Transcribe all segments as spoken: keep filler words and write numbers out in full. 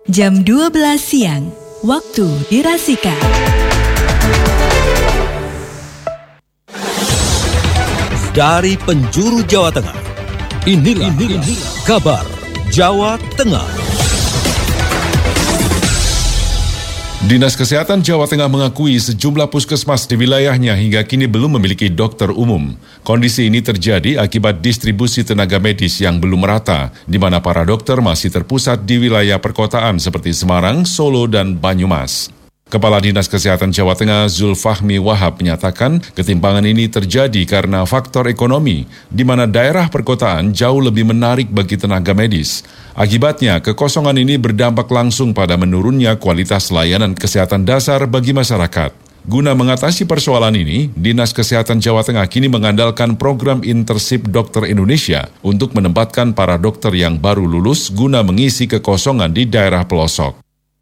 Jam dua belas siang, waktu dirasika. Dari penjuru Jawa Tengah, inilah, inilah, inilah kabar Jawa Tengah. Dinas Kesehatan Jawa Tengah mengakui sejumlah puskesmas di wilayahnya hingga kini belum memiliki dokter umum. Kondisi ini terjadi akibat distribusi tenaga medis yang belum merata, di mana para dokter masih terpusat di wilayah perkotaan seperti Semarang, Solo, dan Banyumas. Kepala Dinas Kesehatan Jawa Tengah Zulfahmi Wahab menyatakan ketimpangan ini terjadi karena faktor ekonomi, di mana daerah perkotaan jauh lebih menarik bagi tenaga medis. Akibatnya, kekosongan ini berdampak langsung pada menurunnya kualitas layanan kesehatan dasar bagi masyarakat. Guna mengatasi persoalan ini, Dinas Kesehatan Jawa Tengah kini mengandalkan program Internship Dokter Indonesia untuk menempatkan para dokter yang baru lulus guna mengisi kekosongan di daerah pelosok.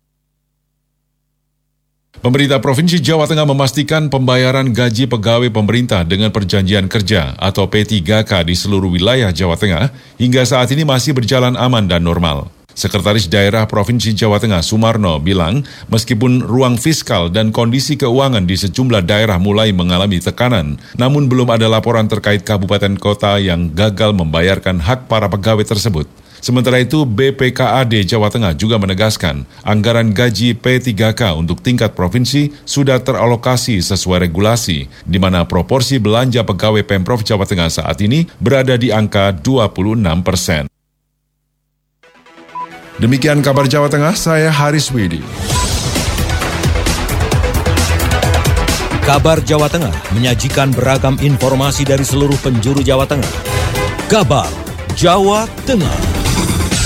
Pemerintah Provinsi Jawa Tengah memastikan pembayaran gaji pegawai pemerintah dengan perjanjian kerja atau P tiga K di seluruh wilayah Jawa Tengah hingga saat ini masih berjalan aman dan normal. Sekretaris Daerah Provinsi Jawa Tengah Sumarno bilang, meskipun ruang fiskal dan kondisi keuangan di sejumlah daerah mulai mengalami tekanan, namun belum ada laporan terkait kabupaten kota yang gagal membayarkan hak para pegawai tersebut. Sementara itu, B P K A D Jawa Tengah juga menegaskan anggaran gaji P tiga K untuk tingkat provinsi sudah teralokasi sesuai regulasi, di mana proporsi belanja pegawai Pemprov Jawa Tengah saat ini berada di angka dua puluh enam persen. Demikian kabar Jawa Tengah, saya Haris Widi. Kabar Jawa Tengah menyajikan beragam informasi dari seluruh penjuru Jawa Tengah. Kabar Jawa Tengah.